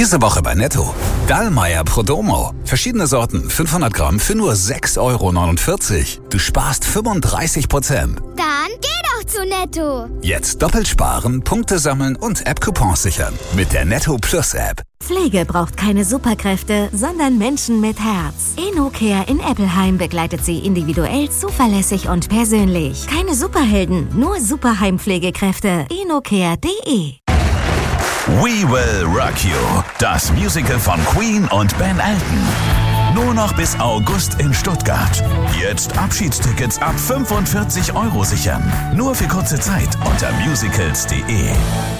Diese Woche bei Netto. Dallmayr Prodomo. Verschiedene Sorten, 500 Gramm für nur 6,49 €. Du sparst 35%. Dann geh doch zu Netto. Jetzt doppelt sparen, Punkte sammeln und App-Coupons sichern. Mit der Netto Plus App. Pflege braucht keine Superkräfte, sondern Menschen mit Herz. InnoCare in Eppelheim begleitet Sie individuell, zuverlässig und persönlich. Keine Superhelden, nur Superheimpflegekräfte. InnoCare.de. We Will Rock You, das Musical von Queen und Ben Elton. Nur noch bis August in Stuttgart. Jetzt Abschiedstickets ab 45 € sichern. Nur für kurze Zeit unter musicals.de.